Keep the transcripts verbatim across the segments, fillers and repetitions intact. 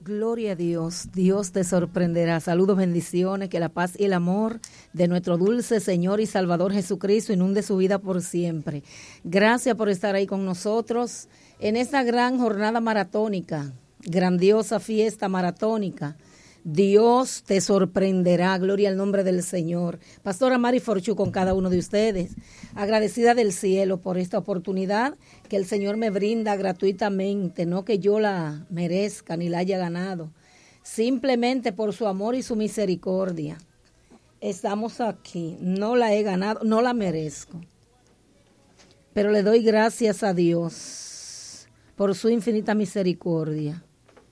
Gloria a Dios, Dios te sorprenderá. Saludos, bendiciones, que la paz y el amor de nuestro dulce Señor y Salvador Jesucristo inunde su vida por siempre. Gracias por estar ahí con nosotros en esta gran jornada maratónica, grandiosa fiesta maratónica. Dios te sorprenderá, gloria al nombre del Señor. Pastora Mari Forchú con cada uno de ustedes, agradecida del cielo por esta oportunidad que el Señor me brinda gratuitamente, no que yo la merezca ni la haya ganado, simplemente por su amor y su misericordia. Estamos aquí, no la he ganado, no la merezco, pero le doy gracias a Dios por su infinita misericordia.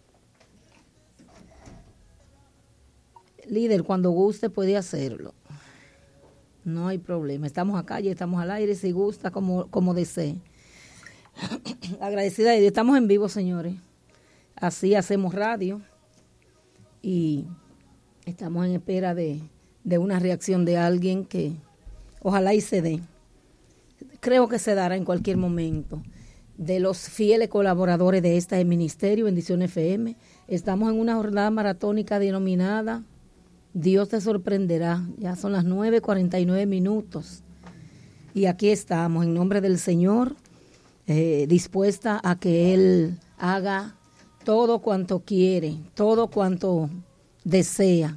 Líder, cuando guste puede hacerlo. No hay problema. Estamos acá y estamos al aire, si gusta, como, como desee. Agradecida de Dios. Estamos en vivo, señores. Así hacemos radio. Y estamos en espera de, de una reacción de alguien que ojalá y se dé. Creo que se dará en cualquier momento. De los fieles colaboradores de este ministerio, Bendición F M. Estamos en una jornada maratónica denominada Dios te sorprenderá. Ya son las nueve cuarenta y nueve minutos. Y aquí estamos, en nombre del Señor, eh, dispuesta a que Él haga todo cuanto quiere, todo cuanto desea.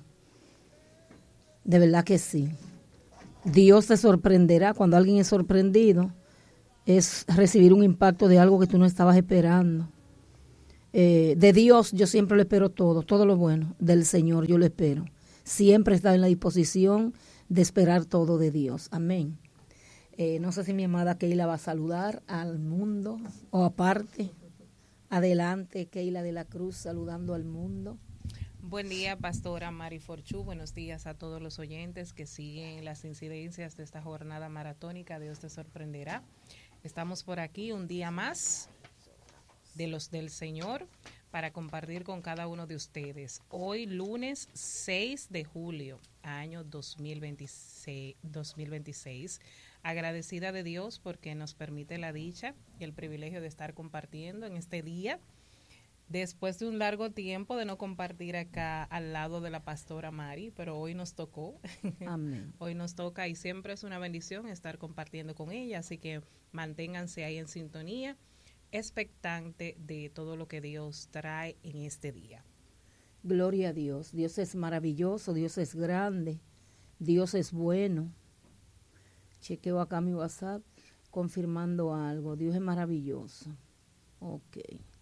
De verdad que sí. Dios te sorprenderá. Cuando alguien es sorprendido, es recibir un impacto de algo que tú no estabas esperando. Eh, de Dios yo siempre lo espero todo, todo lo bueno. Del Señor yo lo espero. Siempre está en la disposición de esperar todo de Dios. Amén. Eh, no sé si mi amada Keila va a saludar al mundo o aparte. Adelante, Keila de la Cruz, saludando al mundo. Buen día, Pastora Mari Forchú. Buenos días a todos los oyentes que siguen las incidencias de esta jornada maratónica. Dios te sorprenderá. Estamos por aquí un día más de los del Señor para compartir con cada uno de ustedes. Hoy, lunes seis de julio, año dos mil veintiséis, dos mil veintiséis. Agradecida de Dios porque nos permite la dicha y el privilegio de estar compartiendo en este día. Después de un largo tiempo de no compartir acá al lado de la pastora Mari, pero hoy nos tocó. Amén. Hoy nos toca y siempre es una bendición estar compartiendo con ella, así que manténganse ahí en sintonía, expectante de todo lo que Dios trae en este día. Gloria a Dios. Dios es maravilloso, Dios es grande, Dios es bueno. Chequeo acá mi WhatsApp confirmando algo. Dios es maravilloso. Ok.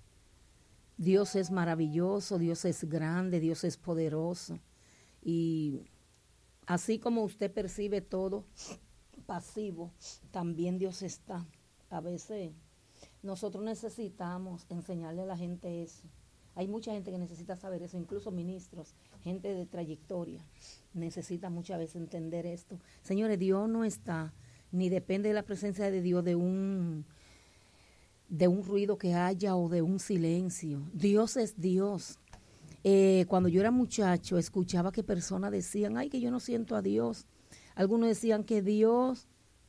Dios es maravilloso, Dios es grande, Dios es poderoso. Y así como usted percibe todo pasivo, también Dios está. A veces nosotros necesitamos enseñarle a la gente eso. Hay mucha gente que necesita saber eso, incluso ministros, gente de trayectoria, necesita muchas veces entender esto. Señores, Dios no está, ni depende de la presencia de Dios de un, de un ruido que haya o de un silencio. Dios es Dios. Eh, cuando yo era muchacho, escuchaba que personas decían, ay, que yo no siento a Dios. Algunos decían que Dios,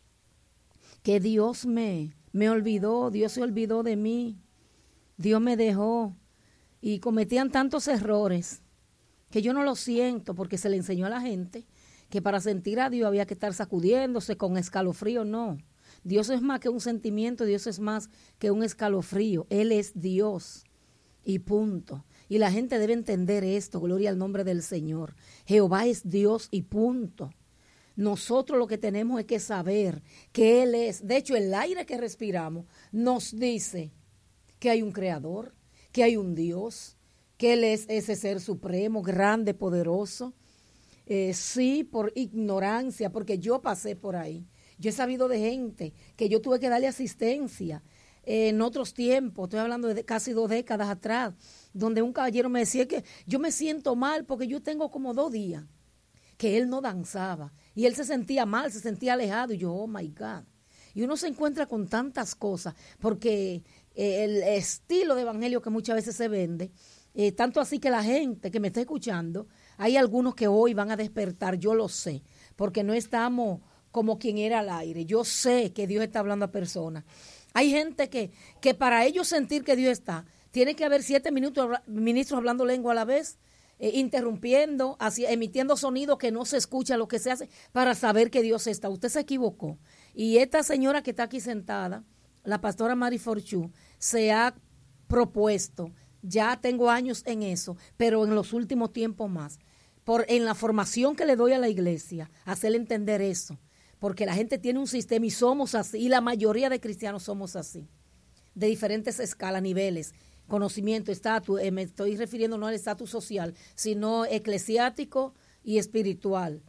que Dios me... Me olvidó, Dios se olvidó de mí, Dios me dejó. Y cometían tantos errores que yo no lo siento porque se le enseñó a la gente que para sentir a Dios había que estar sacudiéndose con escalofrío. No, Dios es más que un sentimiento, Dios es más que un escalofrío. Él es Dios y punto. Y la gente debe entender esto, gloria al nombre del Señor. Jehová es Dios y punto. Nosotros lo que tenemos es que saber que Él es, de hecho el aire que respiramos nos dice que hay un creador, que hay un Dios, que Él es ese ser supremo, grande, poderoso. Eh, sí, por ignorancia, porque yo pasé por ahí. Yo he sabido de gente que yo tuve que darle asistencia eh, en otros tiempos, estoy hablando de casi dos décadas atrás, donde un caballero me decía que yo me siento mal porque yo tengo como dos días que él no danzaba y él se sentía mal, se sentía alejado y yo, oh my God. Y uno se encuentra con tantas cosas porque eh, el estilo de evangelio que muchas veces se vende, eh, tanto así que la gente que me está escuchando, hay algunos que hoy van a despertar, yo lo sé, porque no estamos como quien era al aire. Yo sé que Dios está hablando a personas. Hay gente que, que para ellos sentir que Dios está, Tiene que haber siete minutos, ministros hablando lengua a la vez, eh, interrumpiendo, así, emitiendo sonido que no se escucha lo que se hace, para saber que Dios está. Usted se equivocó. Y esta señora que está aquí sentada, la pastora Mari Forchú, se ha propuesto, ya tengo años en eso, pero en los últimos tiempos más, por en la formación que le doy a la iglesia, hacerle entender eso, porque la gente tiene un sistema y somos así, y la mayoría de cristianos somos así, de diferentes escalas, niveles, conocimiento, estatus, eh, me estoy refiriendo no al estatus social, sino eclesiástico y espiritual,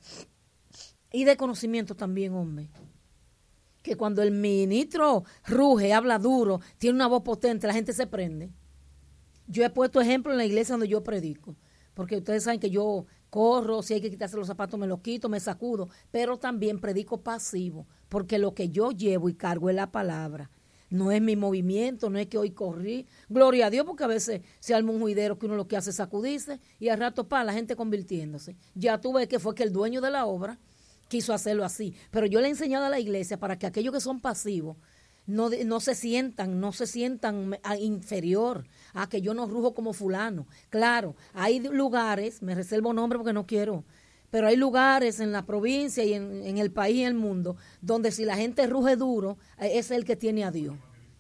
y de conocimiento también, hombre, que cuando el ministro ruge, habla duro, tiene una voz potente, la gente se prende. Yo he puesto ejemplo en la iglesia donde yo predico, porque ustedes saben que yo corro, si hay que quitarse los zapatos me los quito, me sacudo, pero también predico pasivo, porque lo que yo llevo y cargo es la palabra, no es mi movimiento, no es que hoy corrí, gloria a Dios, porque a veces se arma un juidero que uno lo que hace es sacudirse y al rato pa, la gente convirtiéndose. Ya tú ves que fue que el dueño de la obra quiso hacerlo así, pero yo le he enseñado a la iglesia para que aquellos que son pasivos no, no se sientan, no se sientan a inferior, a que yo no rujo como fulano. Claro, hay lugares, me reservo nombre porque no quiero, pero hay lugares en la provincia y en, en el país y en el mundo donde si la gente ruge duro, es el que tiene a Dios.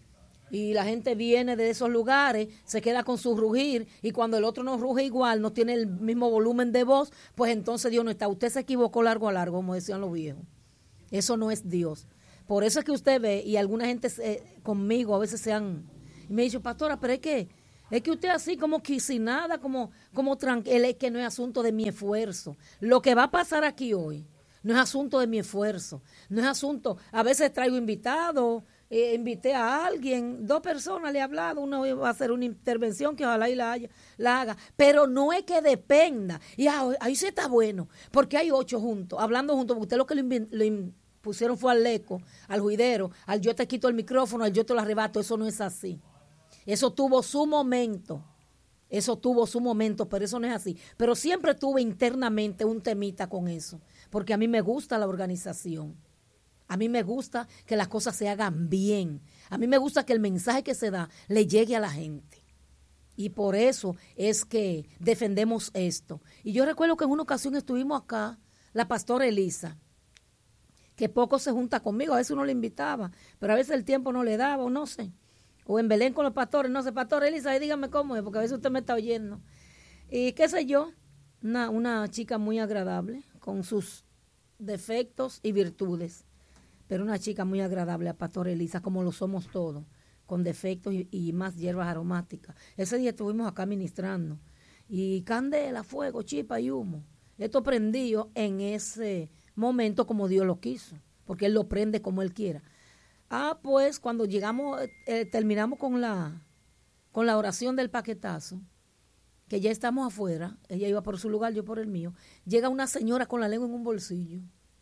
Y la gente viene de esos lugares, se queda con su rugir, y cuando el otro no ruge igual, no tiene el mismo volumen de voz, pues entonces Dios no está. Usted se equivocó largo a largo, como decían los viejos. Eso no es Dios. Por eso es que usted ve, y alguna gente eh, conmigo a veces se han, y me ha dicho, pastora, pero es que, es que usted así como que sin nada, como, como tranquila, es que no es asunto de mi esfuerzo. Lo que va a pasar aquí hoy no es asunto de mi esfuerzo, no es asunto, a veces traigo invitados, eh, invité a alguien, dos personas le he hablado, uno va a hacer una intervención que ojalá y la, haya, la haga, pero no es que dependa, y ah, ahí sí está bueno, porque hay ocho juntos, hablando juntos, porque usted lo que lo, lo pusieron fue al eco, al juidero, al yo te quito el micrófono, al yo te lo arrebato. Eso no es así. Eso tuvo su momento, eso tuvo su momento, pero eso no es así. Pero siempre tuve internamente un temita con eso, porque a mí me gusta la organización. A mí me gusta que las cosas se hagan bien. A mí me gusta que el mensaje que se da le llegue a la gente. Y por eso es que defendemos esto. Y yo recuerdo que en una ocasión estuvimos acá, la pastora Elisa, que poco se junta conmigo, a veces uno le invitaba, pero a veces el tiempo no le daba, o no sé. O en Belén con los pastores, no sé, pastor Elisa, dígame cómo es, porque a veces usted me está oyendo. Y qué sé yo, una, una chica muy agradable, con sus defectos y virtudes, pero una chica muy agradable, a pastor Elisa, como lo somos todos, con defectos y, y más hierbas aromáticas. Ese día estuvimos acá ministrando, y candela, fuego, chispa y humo. Esto prendió en ese momento como Dios lo quiso, porque Él lo prende como Él quiera. Ah, pues cuando llegamos, eh, terminamos con la, con la oración del paquetazo, que ya estamos afuera, ella iba por su lugar, yo por el mío, llega una señora con la lengua en un bolsillo.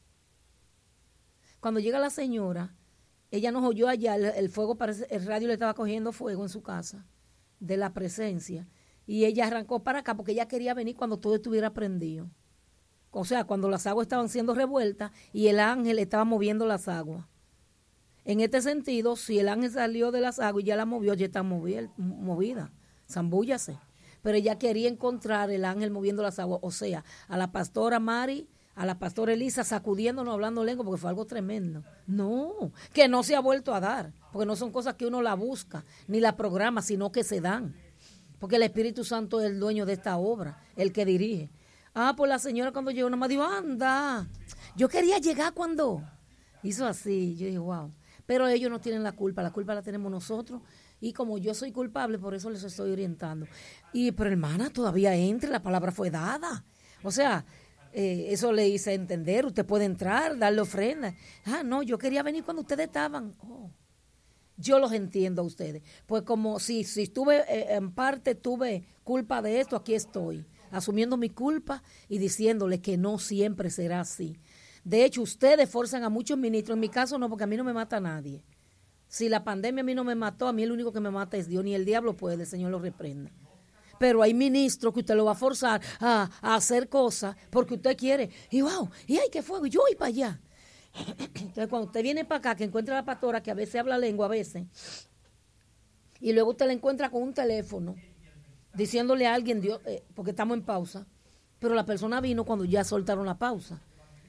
Cuando llega la señora, ella nos oyó allá, el, el fuego parece, el radio le estaba cogiendo fuego en su casa, de la presencia, y ella arrancó para acá porque ella quería venir cuando todo estuviera prendido. O sea, cuando las aguas estaban siendo revueltas y el ángel estaba moviendo las aguas. En este sentido, si el ángel salió de las aguas y ya la movió, ya está movida, zambúllase. Pero ella quería encontrar el ángel moviendo las aguas, o sea, a la pastora Mari, a la pastora Elisa sacudiéndonos, hablando lengua, porque fue algo tremendo. No, que no se ha vuelto a dar, porque no son cosas que uno la busca, ni la programa, sino que se dan. Porque el Espíritu Santo es el dueño de esta obra, el que dirige. Ah, pues la señora cuando llegó nomás dijo, anda, yo quería llegar cuando hizo así. Yo dije, wow. Pero ellos no tienen la culpa, la culpa la tenemos nosotros. Y como yo soy culpable, por eso les estoy orientando. Y, pero hermana, todavía entre, la palabra fue dada. O sea, eh, eso le hice entender, usted puede entrar, darle ofrenda. Ah, no, yo quería venir cuando ustedes estaban. Oh, yo los entiendo a ustedes. Pues como si, si estuve, eh, en parte tuve culpa de esto, aquí estoy, asumiendo mi culpa y diciéndole que no siempre será así. De hecho, ustedes forzan a muchos ministros, en mi caso no, porque a mí no me mata nadie. Si la pandemia a mí no me mató, a mí el único que me mata es Dios, ni el diablo puede, el Señor lo reprenda. Pero hay ministros que usted lo va a forzar a, a hacer cosas porque usted quiere. Y wow, y ay, qué fuego, yo voy para allá. Entonces, cuando usted viene para acá, que encuentra a la pastora, que a veces habla lengua, a veces, Y luego usted la encuentra con un teléfono diciéndole a alguien, Dios, eh, porque estamos en pausa, pero la persona vino cuando ya soltaron la pausa.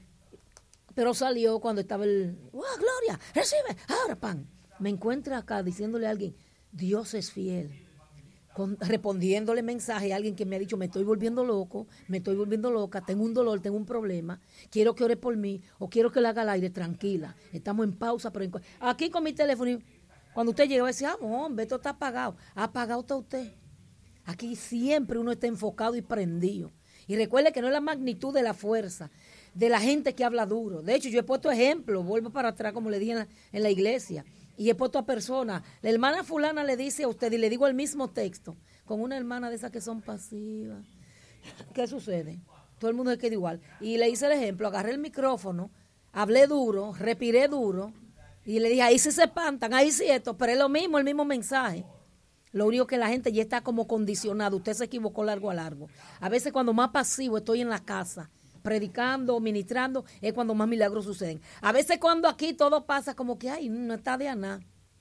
Pero salió cuando estaba el, ¡wow, Gloria! ¡Recibe! ¡Ahora, pan! Me encuentra acá diciéndole a alguien, Dios es fiel. Con, respondiéndole mensaje a alguien que me ha dicho, me estoy volviendo loco, me estoy volviendo loca, tengo un dolor, tengo un problema, quiero que ore por mí o quiero que le haga el aire, tranquila. Estamos en pausa, pero en, aquí con mi teléfono, cuando usted llega, decía, ah, hombre, esto está apagado. Apagado está usted. Aquí siempre uno está enfocado y prendido. Y recuerde que no es la magnitud de la fuerza, de la gente que habla duro. De hecho, yo he puesto ejemplos, vuelvo para atrás, como le dije en la, en la iglesia, y he puesto a personas. La hermana fulana le dice a usted, y le digo el mismo texto, con una hermana de esas que son pasivas. ¿Qué sucede? Todo el mundo se queda igual. Y le hice el ejemplo, agarré el micrófono, hablé duro, respiré duro, y le dije, ahí sí se espantan, ahí sí esto, pero es lo mismo, el mismo mensaje. Lo único que la gente ya está como condicionada, usted se equivocó largo a largo. A veces cuando más pasivo estoy en la casa, predicando, ministrando, es cuando más milagros suceden. A veces cuando aquí todo pasa como que, ay, no está de a nada.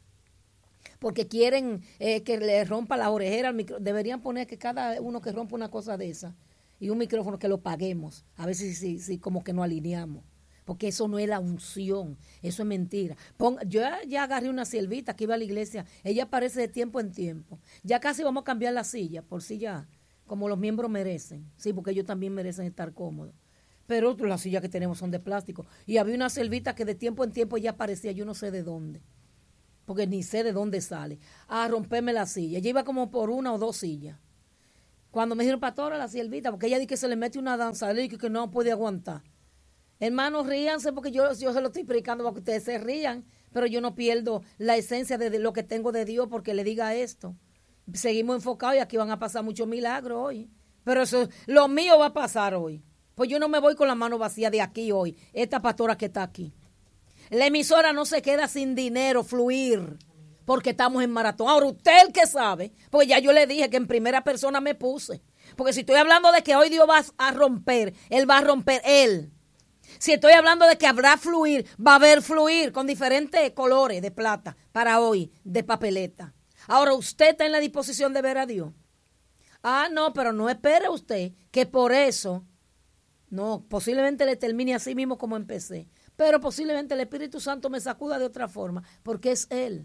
Porque quieren eh, que le rompa la orejera al micrófono. Deberían poner que cada uno que rompa una cosa de esa y un micrófono que lo paguemos. A veces sí, sí, como que nos alineamos. Porque eso no es la unción, eso es mentira. Pon, yo ya, ya agarré una siervita que iba a la iglesia, ella aparece de tiempo en tiempo. Ya casi vamos a cambiar la silla, por si ya, como los miembros merecen. Sí, porque ellos también merecen estar cómodos. Pero las sillas que tenemos son de plástico. Y había una siervita que de tiempo en tiempo ella aparecía, yo no sé de dónde. Porque ni sé de dónde sale. A romperme la silla. Ella iba como por una o dos sillas. Cuando me dijeron, pastora, la siervita, porque ella dice que se le mete una danza, le dije que no puede aguantar. Hermanos, ríanse porque yo, yo se lo estoy predicando para que ustedes se rían, pero yo no pierdo la esencia de, de lo que tengo de Dios porque le diga esto. Seguimos enfocados y aquí van a pasar muchos milagros hoy. Pero eso, lo mío va a pasar hoy. Pues yo no me voy con la mano vacía de aquí hoy. Esta pastora que está aquí. La emisora no se queda sin dinero, fluir, porque estamos en maratón. Ahora, usted el que sabe, pues ya yo le dije que en primera persona me puse. Porque si estoy hablando de que hoy Dios va a romper, Él va a romper Él. Si estoy hablando de que habrá fluir, va a haber fluir con diferentes colores de plata para hoy, de papeleta. Ahora, ¿usted está en la disposición de ver a Dios? Ah, no, pero no espere usted que por eso, no, posiblemente le termine así mismo como empecé, pero posiblemente el Espíritu Santo me sacuda de otra forma, porque es Él.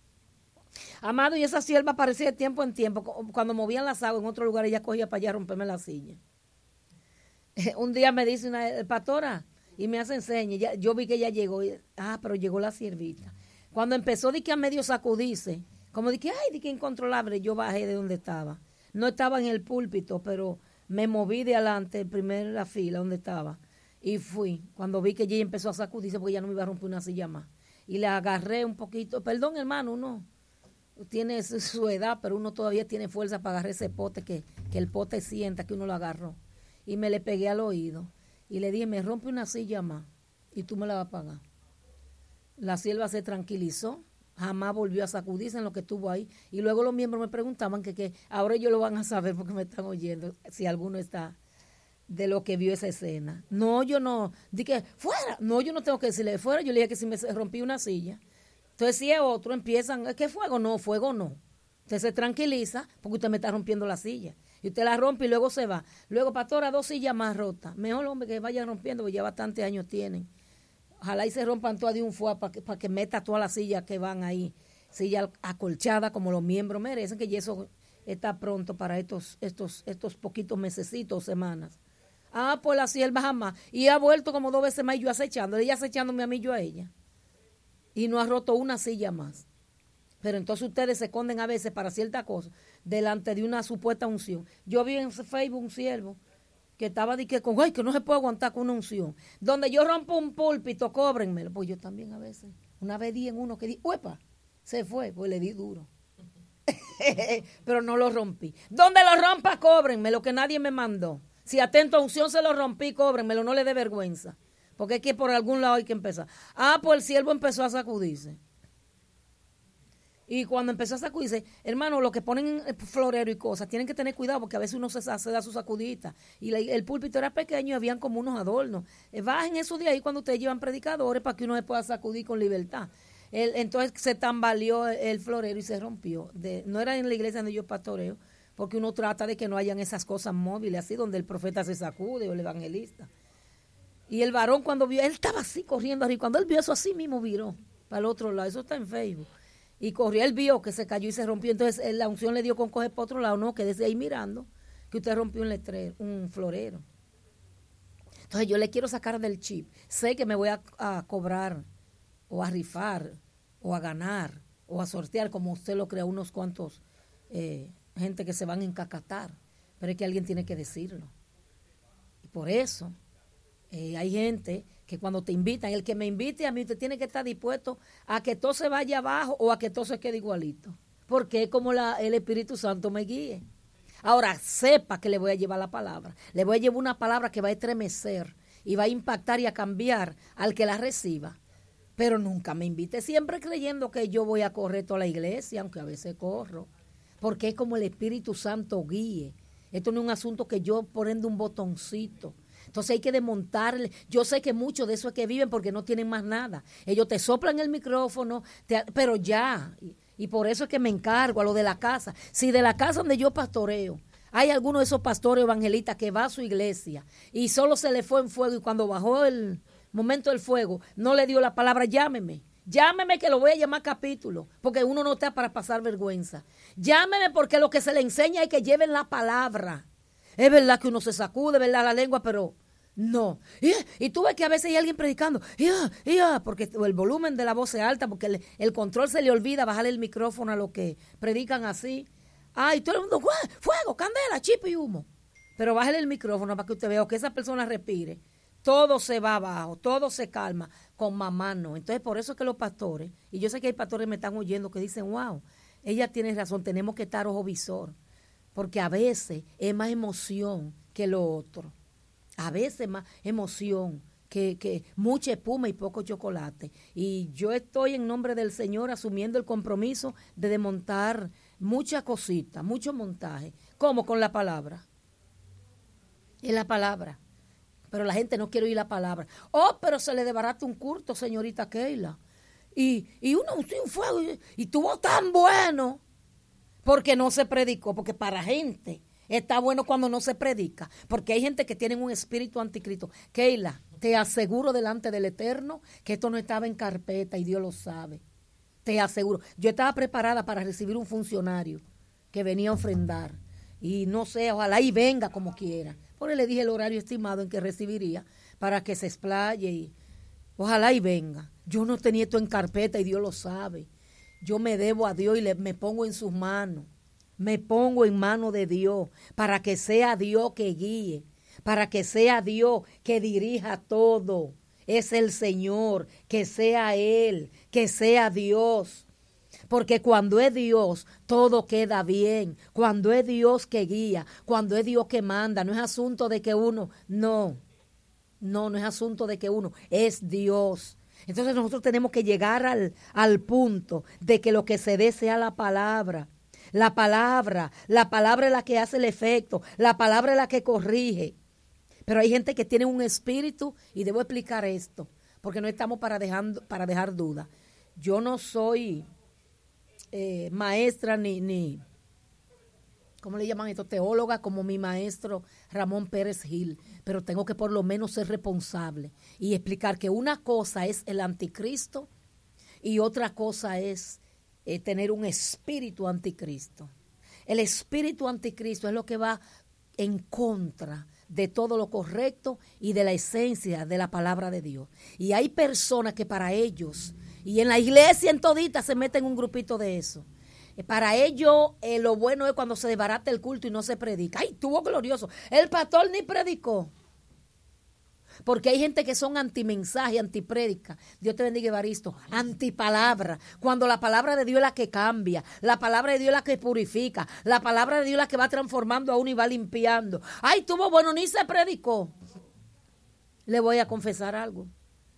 Amado, y esa sierva aparecía de tiempo en tiempo. Cuando movían las aguas en otro lugar, ella cogía para allá a romperme la silla. Un día me dice una pastora y me hace enseña. Ya, yo vi que ella llegó. Y, ah, pero llegó la siervita. Cuando empezó de que a medio sacudirse, como de que, ay, de que incontrolable, yo bajé de donde estaba. No estaba en el púlpito, pero me moví de adelante, en primera fila donde estaba. Y fui. Cuando vi que ella empezó a sacudirse, porque ya no me iba a romper una silla más. Y le agarré un poquito. Perdón, hermano, uno tiene su edad, pero uno todavía tiene fuerza para agarrar ese pote, que, que el pote sienta que uno lo agarró. Y me le pegué al oído y le dije, me rompe una silla más y tú me la vas a pagar. La sierva se tranquilizó, jamás volvió a sacudirse en lo que estuvo ahí. Y luego los miembros me preguntaban que, que ahora ellos lo van a saber porque me están oyendo, si alguno está de lo que vio esa escena. No, yo no, dije, fuera. No, yo no tengo que decirle fuera. Yo le dije que si me rompí una silla. Entonces si es otro, empiezan, ¿qué fuego? No, fuego no. Usted se tranquiliza porque usted me está rompiendo la silla. Y usted la rompe y luego se va. Luego, pastora, dos sillas más rotas. Mejor, hombre, que vayan rompiendo, porque ya bastantes años tienen. Ojalá y se rompan todas de un fuá para que, para que meta todas las sillas que van ahí. Sillas acolchadas como los miembros merecen, que y eso está pronto para estos, estos, estos poquitos mesecitos, semanas. Ah, pues la sierva jamás. Y ha vuelto como dos veces más y yo acechando. Ella acechándome a mí, yo a ella. Y no ha roto una silla más. Pero entonces ustedes se esconden a veces para cierta cosa delante de una supuesta unción. Yo vi en Facebook un siervo que estaba de que con, ay, que no se puede aguantar con una unción. Donde yo rompo un púlpito, cóbrenmelo. Pues yo también a veces. Una vez di en uno que di, uepa, se fue, pues le di duro. Pero no lo rompí. Donde lo rompa, cóbrenmelo, que nadie me mandó. Si atento a unción se lo rompí, cóbrenmelo, no le dé vergüenza. Porque es que por algún lado hay que empezar. Ah, pues el siervo empezó a sacudirse. Y cuando empezó a sacudirse, hermano, los que ponen florero y cosas, tienen que tener cuidado porque a veces uno se, se da su sacudita. Y la, el púlpito era pequeño y habían como unos adornos. Eh, bajen eso de ahí cuando ustedes llevan predicadores para que uno se pueda sacudir con libertad. él, entonces se tambaleó el florero y se rompió. De, no era en la iglesia donde yo pastoreo, porque uno trata de que no hayan esas cosas móviles, así donde el profeta se sacude o el evangelista. Y el varón cuando vio, él estaba así corriendo arriba, cuando él vio eso así mismo viró para el otro lado, eso está en Facebook. Y corrió, él vio que se cayó y se rompió, entonces la unción le dio con coger para otro lado, no, que desde ahí mirando, que usted rompió un letrero, un florero. Entonces yo le quiero sacar del chip. Sé que me voy a, a cobrar o a rifar o a ganar o a sortear, como usted lo crea, unos cuantos eh, gente que se van a encacatar. Pero es que alguien tiene que decirlo. Y por eso eh, hay gente que cuando te invitan, el que me invite a mí, usted tiene que estar dispuesto a que todo se vaya abajo o a que todo se quede igualito. Porque es como la, el Espíritu Santo me guíe. Ahora, sepa que le voy a llevar la palabra. Le voy a llevar una palabra que va a estremecer y va a impactar y a cambiar al que la reciba. Pero nunca me invite, siempre creyendo que yo voy a correr toda la iglesia, aunque a veces corro. Porque es como el Espíritu Santo guíe. Esto no es un asunto que yo poniendo un botoncito. Entonces hay que desmontarle. Yo sé que muchos de esos es que viven porque no tienen más nada. Ellos te soplan el micrófono, te, pero ya... Y por eso es que me encargo a lo de la casa. Si de la casa donde yo pastoreo, hay alguno de esos pastores evangelistas que va a su iglesia y solo se le fue en fuego y cuando bajó el momento del fuego no le dio la palabra, llámeme. Llámeme que lo voy a llamar capítulo, porque uno no está para pasar vergüenza. Llámeme porque lo que se le enseña es que lleven la palabra. Es verdad que uno se sacude, ¿verdad? La lengua, pero... No. Y, y tú ves que a veces hay alguien predicando, ya, ya, porque el volumen de la voz es alta, porque el, el control se le olvida bajarle el micrófono a los que predican así. Ay, todo el mundo, fuego, candela, chispa y humo. Pero bájale el micrófono para que usted vea que esa persona respire. Todo se va abajo, todo se calma, con mamá no. Entonces, por eso es que los pastores, y yo sé que hay pastores que me están oyendo que dicen, wow, ella tiene razón, tenemos que estar ojo visor, porque a veces es más emoción que lo otro. A veces más emoción que, que mucha espuma y poco chocolate. Y yo estoy en nombre del Señor asumiendo el compromiso de desmontar muchas cositas, mucho montaje. ¿Cómo? Con la palabra. Es la palabra. Pero la gente no quiere oír la palabra. Oh, pero se le desbarata un culto, señorita Keila. Y, y uno usó un fuego y, y tuvo tan bueno porque no se predicó, porque para gente... Está bueno cuando no se predica, porque hay gente que tiene un espíritu anticristo. Keila, te aseguro delante del Eterno que esto no estaba en carpeta y Dios lo sabe. Te aseguro. Yo estaba preparada para recibir un funcionario que venía a ofrendar. Y no sé, ojalá y venga como quiera. Porque le dije el horario estimado en que recibiría para que se explaye y ojalá y venga. Yo no tenía esto en carpeta y Dios lo sabe. Yo me debo a Dios y le, me pongo en sus manos. Me pongo en manos de Dios para que sea Dios que guíe, para que sea Dios que dirija todo. Es el Señor, que sea Él, que sea Dios. Porque cuando es Dios, todo queda bien. Cuando es Dios que guía, cuando es Dios que manda, no es asunto de que uno, no, no, no es asunto de que uno, es Dios. Entonces nosotros tenemos que llegar al, al punto de que lo que se dé sea la palabra. La palabra, la palabra es la que hace el efecto, la palabra es la que corrige. Pero hay gente que tiene un espíritu, y debo explicar esto, porque no estamos para, dejando, para dejar duda. Yo no soy eh, maestra ni, ni, ¿cómo le llaman esto? Teóloga como mi maestro Ramón Pérez Gil, pero tengo que por lo menos ser responsable y explicar que una cosa es el anticristo y otra cosa es Eh, tener un espíritu anticristo. El espíritu anticristo es lo que va en contra de todo lo correcto y de la esencia de la palabra de Dios. Y hay personas que para ellos, y en la iglesia en todita se meten un grupito de eso, eh, para ellos eh, lo bueno es cuando se desbarata el culto y no se predica. ¡Ay, estuvo glorioso! El pastor ni predicó. Porque hay gente que son antimensaje, antiprédica. Dios te bendiga, Evaristo. Antipalabra. Cuando la palabra de Dios es la que cambia. La palabra de Dios es la que purifica. La palabra de Dios es la que va transformando a uno y va limpiando. Ay, tuvo bueno, ni se predicó. Le voy a confesar algo.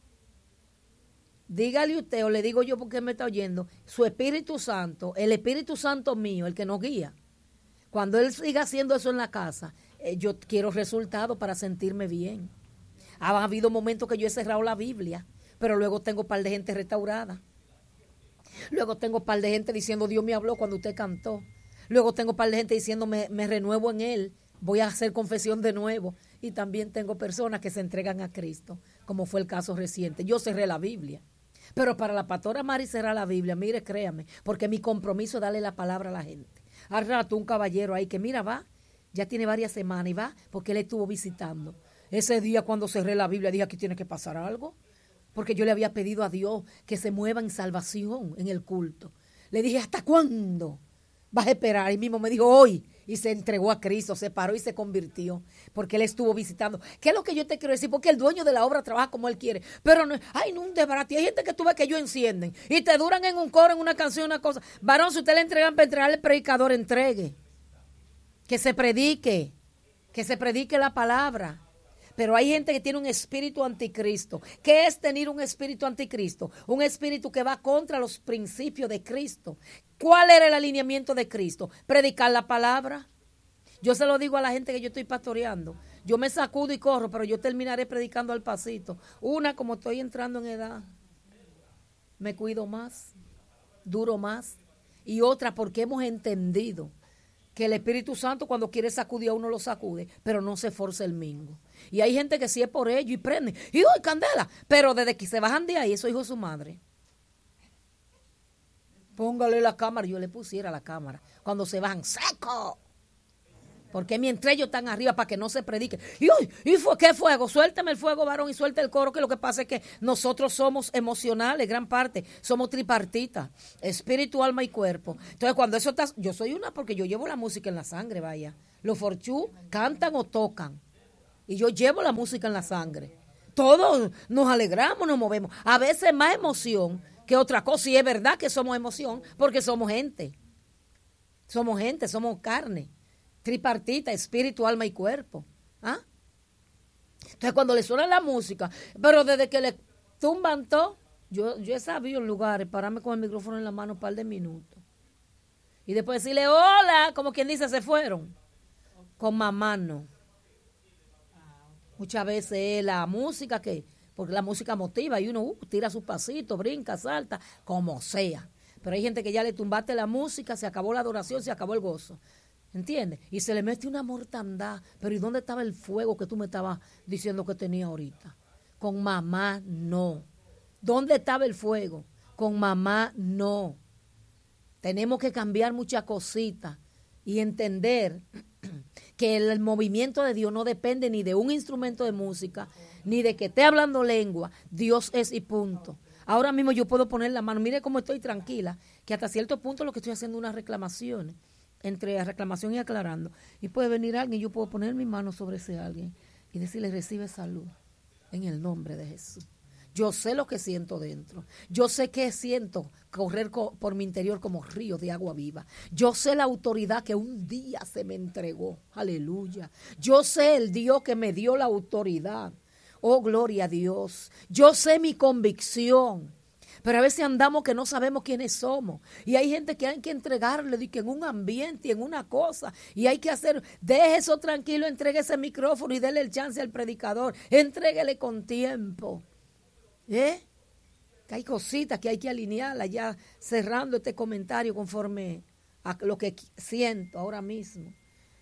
Dígale usted, o le digo yo porque me está oyendo, su Espíritu Santo, el Espíritu Santo mío, el que nos guía. Cuando Él siga haciendo eso en la casa, eh, yo quiero resultados para sentirme bien. Ha habido momentos que yo he cerrado la Biblia, pero luego tengo un par de gente restaurada. Luego tengo un par de gente diciendo, Dios me habló cuando usted cantó. Luego tengo un par de gente diciendo, me, me renuevo en Él, voy a hacer confesión de nuevo. Y también tengo personas que se entregan a Cristo, como fue el caso reciente. Yo cerré la Biblia. Pero para la pastora Mari cerrar la Biblia, mire, créame, porque mi compromiso es darle la palabra a la gente. Al rato un caballero ahí que mira, va, ya tiene varias semanas y va, porque él estuvo visitando. Ese día cuando cerré la Biblia dije, aquí tiene que pasar algo. Porque yo le había pedido a Dios que se mueva en salvación en el culto. Le dije, ¿hasta cuándo vas a esperar? Y mismo me dijo, hoy. Y se entregó a Cristo, se paró y se convirtió. Porque él estuvo visitando. ¿Qué es lo que yo te quiero decir? Porque el dueño de la obra trabaja como él quiere. Pero no, ay, no un desbarate. Hay gente que tú ves que ellos encienden. Y te duran en un coro, en una canción, una cosa. Varón, si usted le entregan para entregarle al predicador, entregue. Que se predique. Que se predique la palabra. Pero hay gente que tiene un espíritu anticristo. ¿Qué es tener un espíritu anticristo? Un espíritu que va contra los principios de Cristo. ¿Cuál era el alineamiento de Cristo? Predicar la palabra. Yo se lo digo a la gente que yo estoy pastoreando. Yo me sacudo y corro, pero yo terminaré predicando al pasito. Una, como estoy entrando en edad, me cuido más, duro más. Y otra, porque hemos entendido que el Espíritu Santo cuando quiere sacudir a uno lo sacude, pero no se force el mingo. Y hay gente que sí es por ello y prende. Y ¡uy, candela! Pero desde que se bajan de ahí, eso hijo de su madre. Póngale la cámara, yo le pusiera la cámara. Cuando se bajan, ¡seco! Porque mientras ellos están arriba para que no se predique. Y, uy, ¿y fue, qué fuego? Suéltame el fuego, varón, y suelta el coro, que lo que pasa es que nosotros somos emocionales, gran parte. Somos tripartitas, espíritu, alma y cuerpo. Entonces, cuando eso está... Yo soy una porque yo llevo la música en la sangre, vaya. Los forchú cantan o tocan. Y yo llevo la música en la sangre. Todos nos alegramos, nos movemos. A veces más emoción que otra cosa. Y es verdad que somos emoción porque somos gente. Somos gente, somos carne. Tripartita, espíritu, alma y cuerpo. ¿Ah? Entonces cuando le suena la música, pero desde que le tumban todo, yo, yo he sabido en lugares pararme con el micrófono en la mano un par de minutos. Y después decirle, hola, como quien dice, se fueron. Con mamá no. Muchas veces es la música que, porque la música motiva y uno uh, tira sus pasitos, brinca, salta, como sea. Pero hay gente que ya le tumbaste la música, se acabó la adoración, se acabó el gozo. ¿Entiendes? Y se le mete una mortandad. Pero ¿y dónde estaba el fuego que tú me estabas diciendo que tenía ahorita? Con mamá, no. ¿Dónde estaba el fuego? Con mamá, no. Tenemos que cambiar muchas cositas y entender que el, el movimiento de Dios no depende ni de un instrumento de música, ni de que esté hablando lengua. Dios es y punto. Ahora mismo yo puedo poner la mano. Mire cómo estoy tranquila, que hasta cierto punto lo que estoy haciendo es unas reclamaciones. Entre reclamación y aclarando. Y puede venir alguien, yo puedo poner mi mano sobre ese alguien y decirle, recibe salud en el nombre de Jesús. Yo sé lo que siento dentro. Yo sé que siento correr co- por mi interior como río de agua viva. Yo sé la autoridad que un día se me entregó. Aleluya. Yo sé el Dios que me dio la autoridad. Oh, gloria a Dios. Yo sé mi convicción. Pero a veces andamos que no sabemos quiénes somos. Y hay gente que hay que entregarle de que en un ambiente y en una cosa. Y hay que hacer, deje eso tranquilo, entregue ese micrófono y déle el chance al predicador. Entréguele con tiempo. ¿Eh? Que hay cositas que hay que alinearlas ya cerrando este comentario conforme a lo que siento ahora mismo.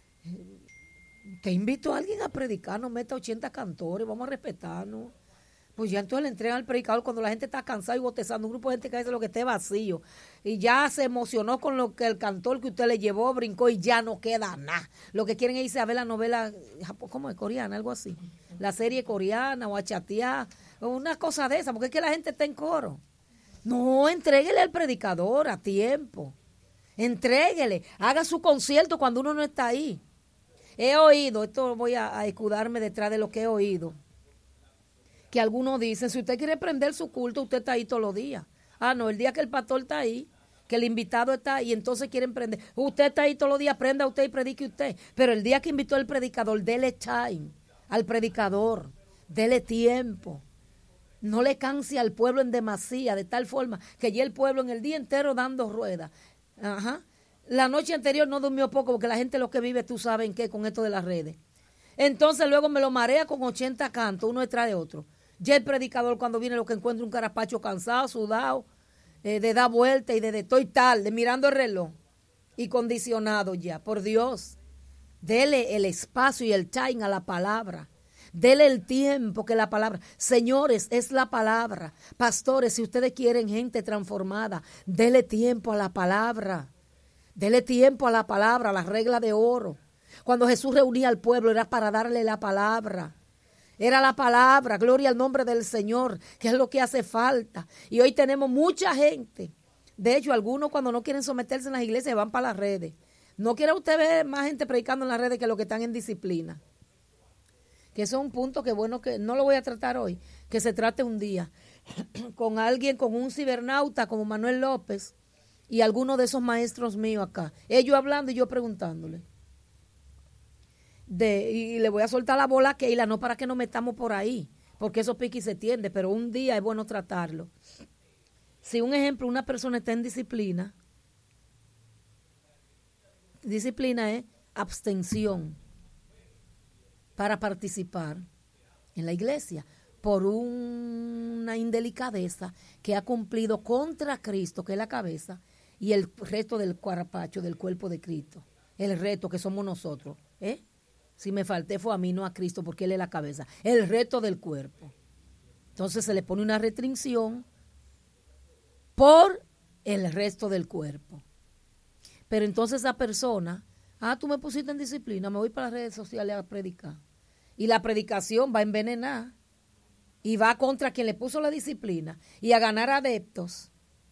Te invito a alguien a predicar, no meta ochenta cantores, vamos a respetarnos. Pues ya entonces le entregan al predicador cuando la gente está cansada y botezando, un grupo de gente que dice lo que esté vacío. Y ya se emocionó con lo que el cantor que usted le llevó, brincó y ya no queda nada. Lo que quieren es irse a ver la novela, ¿cómo es? Coreana, algo así. La serie coreana o a chatear, una cosa de esa, porque es que la gente está en coro. No, entréguele al predicador a tiempo. Entréguele, haga su concierto cuando uno no está ahí. He oído, esto voy a, a escudarme detrás de lo que he oído, que algunos dicen, si usted quiere prender su culto, usted está ahí todos los días. Ah, no, el día que el pastor está ahí, que el invitado está ahí, entonces quieren prender. Usted está ahí todos los días, prenda usted y predique usted. Pero el día que invitó al predicador, dele time al predicador, dele tiempo. No le canse al pueblo en demasía, de tal forma que ya el pueblo en el día entero dando ruedas. Ajá. La noche anterior no durmió poco, porque la gente lo que vive, tú sabes en qué, con esto de las redes. Entonces luego me lo marea con ochenta cantos, uno detrás de otro. Ya el predicador cuando viene lo que encuentra un carapacho cansado, sudado, eh, de dar vuelta y de, de estoy tarde, mirando el reloj y condicionado ya. Por Dios, dele el espacio y el time a la palabra. Dele el tiempo que la palabra. Señores, es la palabra. Pastores, si ustedes quieren gente transformada, dele tiempo a la palabra. Dele tiempo a la palabra, a la regla de oro. Cuando Jesús reunía al pueblo era para darle la palabra. Era la palabra, gloria al nombre del Señor, que es lo que hace falta. Y hoy tenemos mucha gente. De hecho, algunos cuando no quieren someterse en las iglesias van para las redes. No quiere usted ver más gente predicando en las redes que los que están en disciplina. Que eso es un punto que bueno que no lo voy a tratar hoy, que se trate un día con alguien, con un cibernauta como Manuel López y algunos de esos maestros míos acá. Ellos hablando y yo preguntándole. De, y le voy a soltar la bola a Keila, no para que nos metamos por ahí, porque eso pique y se tiende, pero un día es bueno tratarlo. Si un ejemplo, una persona está en disciplina, disciplina es abstención para participar en la iglesia por una indelicadeza que ha cumplido contra Cristo, que es la cabeza, y el resto del cuarapacho, del cuerpo de Cristo, el resto que somos nosotros, ¿eh? Si me falté fue a mí, no a Cristo, porque Él es la cabeza. El resto del cuerpo. Entonces se le pone una restricción por el resto del cuerpo. Pero entonces esa persona, ah, tú me pusiste en disciplina, me voy para las redes sociales a predicar. Y la predicación va a envenenar y va contra quien le puso la disciplina y a ganar adeptos.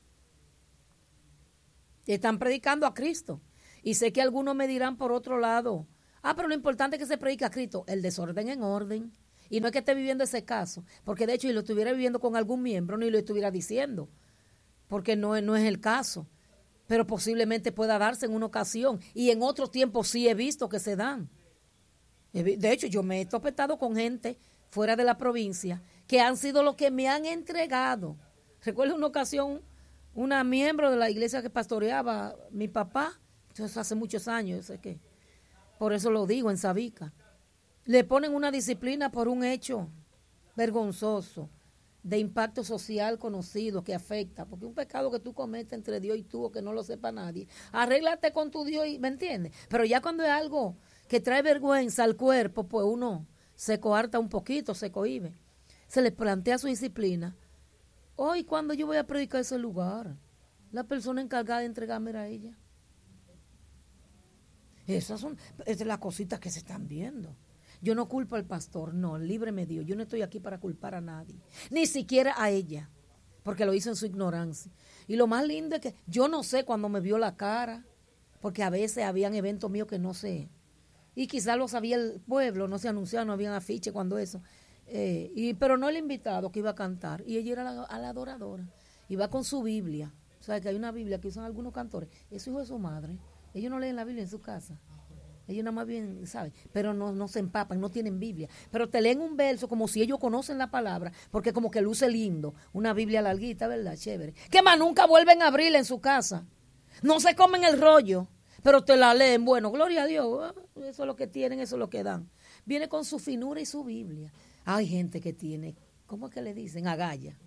Están predicando a Cristo. Y sé que algunos me dirán por otro lado, ah, pero lo importante es que se predica a Cristo, el desorden en orden. Y no es que esté viviendo ese caso, porque de hecho si lo estuviera viviendo con algún miembro, ni lo estuviera diciendo, porque no, no es el caso. Pero posiblemente pueda darse en una ocasión. Y en otro tiempo sí he visto que se dan. De hecho, yo me he topetado con gente fuera de la provincia que han sido los que me han entregado. Recuerdo una ocasión, una miembro de la iglesia que pastoreaba mi papá, eso hace muchos años, sé que, por eso lo digo, en Sabica, le ponen una disciplina por un hecho vergonzoso, de impacto social conocido que afecta, porque un pecado que tú cometes entre Dios y tú o que no lo sepa nadie, arréglate con tu Dios, y, ¿me entiendes? Pero ya cuando es algo que trae vergüenza al cuerpo, pues uno se coarta un poquito, se cohíbe. Se le plantea su disciplina. Hoy, cuando yo voy a predicar ese lugar, la persona encargada de entregarme a ella. Esas son es de las cositas que se están viendo. Yo no culpo al pastor, no, líbreme Dios. Yo no estoy aquí para culpar a nadie, ni siquiera a ella, porque lo hizo en su ignorancia. Y lo más lindo es que yo no sé cuando me vio la cara, porque a veces habían eventos míos que no sé. Y quizás lo sabía el pueblo, no se anunciaba, no habían afiche cuando eso. Eh, y, pero no el invitado que iba a cantar. Y ella era la, a la adoradora. Iba con su Biblia. O sea, que hay una Biblia que usan algunos cantores. Es hijo de su madre. Ellos no leen la Biblia en su casa. Ellos nada más bien, ¿saben? Pero no, no se empapan, no tienen Biblia. Pero te leen un verso como si ellos conocen la palabra, porque como que luce lindo. Una Biblia larguita, ¿verdad? Chévere. Que más nunca vuelven a abrirla en su casa. No se comen el rollo, pero te la leen. Bueno, gloria a Dios. Eso es lo que tienen, eso es lo que dan. Viene con su finura y su Biblia. Hay gente que tiene, ¿cómo es que le dicen? Agalla.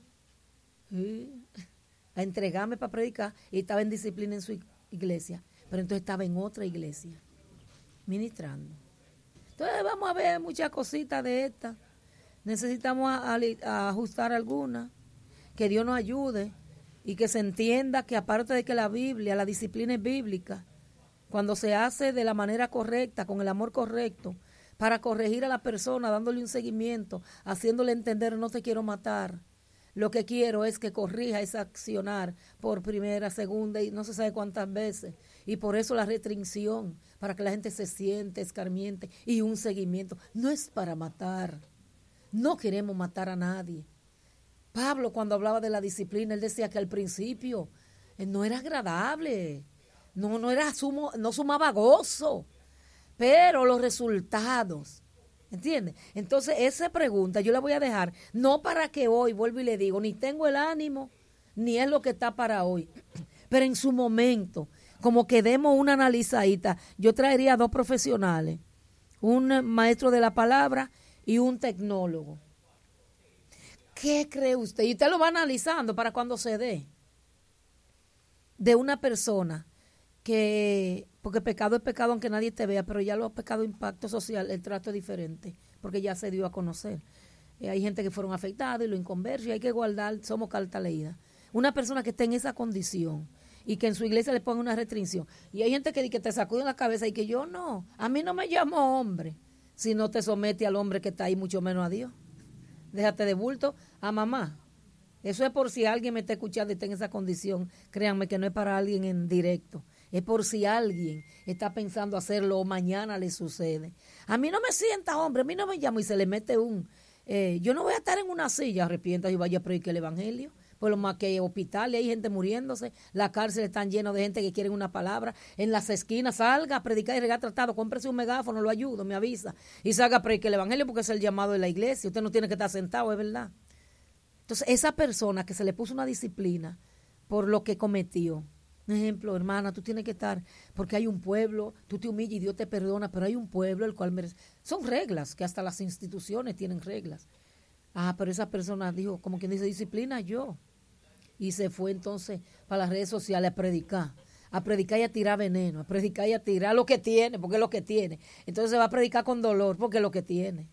¿Sí? A entregarme para predicar y estaba en disciplina en su iglesia. Pero entonces estaba en otra iglesia, ministrando. Entonces vamos a ver muchas cositas de estas. Necesitamos a, a, a ajustar algunas. Que Dios nos ayude y que se entienda que aparte de que la Biblia, la disciplina es bíblica, cuando se hace de la manera correcta, con el amor correcto, para corregir a la persona, dándole un seguimiento, haciéndole entender, no te quiero matar. Lo que quiero es que corrija ese accionar por primera, segunda y no se sabe cuántas veces. Y por eso la restricción, para que la gente se siente, escarmiente, y un seguimiento. No es para matar. No queremos matar a nadie. Pablo, cuando hablaba de la disciplina, él decía que al principio eh, no era agradable, no, no, era sumo, no sumaba gozo, pero los resultados, ¿entiendes? Entonces, esa pregunta yo la voy a dejar, no para que hoy, vuelvo y le digo, ni tengo el ánimo, ni es lo que está para hoy, pero en su momento, como que demos una analizadita, yo traería dos profesionales, un maestro de la palabra y un tecnólogo. ¿Qué cree usted? Y usted lo va analizando para cuando se dé. de una persona que, porque pecado es pecado aunque nadie te vea, pero ya los pecados impacto social, el trato es diferente, porque ya se dio a conocer. Eh, hay gente que fueron afectados y lo inconversos, y hay que guardar, somos carta leída. Una persona que esté en esa condición y que en su iglesia le ponga una restricción. Y hay gente que, que te sacude en la cabeza y que yo no, a mí no me llamo hombre, si no te somete al hombre que está ahí, mucho menos a Dios. Déjate de bulto a mamá. Eso es por si alguien me está escuchando y está en esa condición. Créanme que no es para alguien en directo. Es por si alguien está pensando hacerlo o mañana le sucede. A mí no me sienta, hombre, a mí no me llamo y se le mete un... Eh, yo no voy a estar en una silla, arrepienta y vaya a predicar el evangelio. Por lo más que hay hospitales, hay gente muriéndose, las cárceles están llenas de gente que quiere una palabra. En las esquinas, salga a predicar y regar tratado, cómprese un megáfono, lo ayudo, me avisa. Y salga a predicar el evangelio porque es el llamado de la iglesia. Usted no tiene que estar sentado, es verdad. Entonces, esa persona que se le puso una disciplina por lo que cometió, un ejemplo, hermana, tú tienes que estar, porque hay un pueblo, tú te humillas y Dios te perdona, pero hay un pueblo el cual merece. Son reglas, que hasta las instituciones tienen reglas. Ah, pero esa persona dijo, como quien dice, disciplina yo. Y se fue entonces para las redes sociales a predicar, a predicar y a tirar veneno, a predicar y a tirar lo que tiene, porque es lo que tiene. Entonces se va a predicar con dolor, porque es lo que tiene.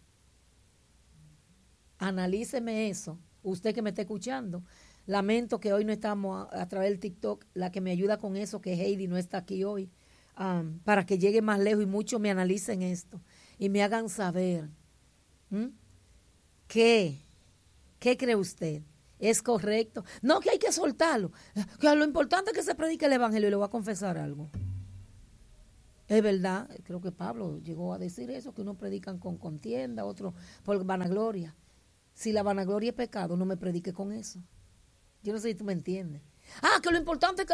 Analíceme eso. Usted que me está escuchando, lamento que hoy no estamos a, a través del TikTok, la que me ayuda con eso, que Heidi no está aquí hoy, um, para que llegue más lejos y muchos me analicen esto y me hagan saber, ¿m? ¿Qué? ¿Qué cree usted? ¿Es correcto? No, que hay que soltarlo, que lo importante es que se predique el evangelio. Y le voy a confesar algo. Es verdad, creo que Pablo llegó a decir eso, que unos predican con contienda, otros por vanagloria. Si la vanagloria es pecado, no me predique con eso. Yo no sé si tú me entiendes. Ah, que lo importante es que